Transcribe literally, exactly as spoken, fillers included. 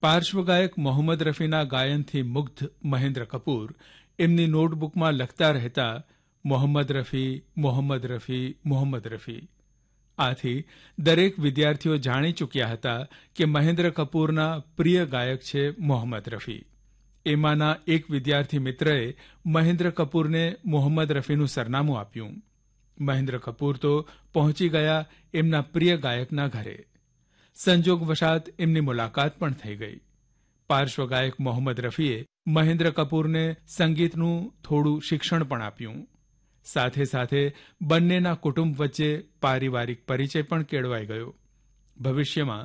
પાર્શ્વગાયક મોહમ્મદ રફીના ગાયનથી મુગ્ધ મહેન્દ્ર કપૂર એમની નોટબુકમાં લખતા રહેતા મોહમ્મદ રફી, મોહમ્મદ રફી, મોહમ્મદ રફી. આથી દરેક વિદ્યાર્થીઓ જાણી ચૂક્યા હતા કે મહેન્દ્ર કપૂરના પ્રિય ગાયક છે મોહમ્મદ રફી. એમાંના એક વિદ્યાર્થી મિત્રએ મહેન્દ્ર કપૂરને મોહમ્મદ રફીનું સરનામું આપ્યું. મહેન્દ્ર કપૂર તો પહોંચી ગયા એમના પ્રિય ગાયકના ઘરે. સંજોગવશાત એમની મુલાકાત પણ થઈ ગઈ. પાર્શ્વગાયક મોહમ્મદ રફીએ મહેન્દ્ર કપૂરને સંગીતનું થોડું શિક્ષણ પણ આપ્યું. સાથે સાથે બંનેના કુટુંબ વચ્ચે પારિવારિક પરિચય પણ કેળવાઈ ગયો. ભવિષ્યમાં